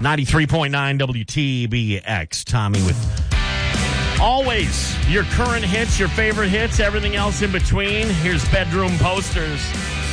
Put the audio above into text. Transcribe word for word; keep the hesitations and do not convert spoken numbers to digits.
ninety-three point nine W T B X. Tommy with always your current hits, your favorite hits, everything else in between. Here's Bedroom Posters.